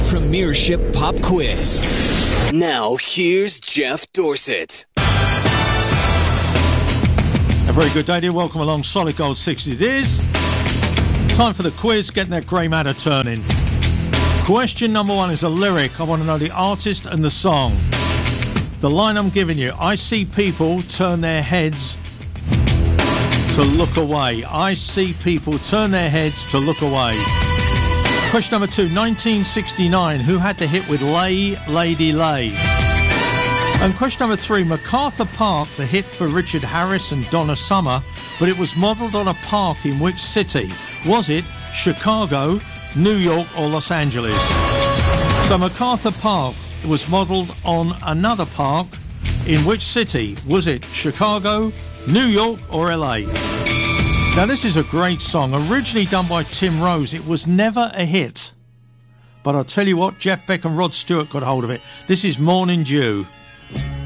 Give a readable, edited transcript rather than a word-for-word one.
Premiership Pop Quiz. Now, here's Jeff Dorset. A very good day, dear. Welcome along Solid Gold 60 it is. Time for the quiz, getting that grey matter turning. Question number 1 is a lyric. I want to know the artist and the song. The line I'm giving you: I see people turn their heads to look away. I see people turn their heads to look away. Question number 2, 1969. Who had the hit with Lay, Lady Lay? And question number 3, MacArthur Park, the hit for Richard Harris and Donna Summer, but it was modelled on a park in which city? Was it Chicago, New York, or Los Angeles? So MacArthur Park was modelled on another park. In which city? Was it Chicago, New York, or LA? Now, this is a great song, originally done by Tim Rose. It was never a hit. But I'll tell you what, Jeff Beck and Rod Stewart got hold of it. This is Morning Dew.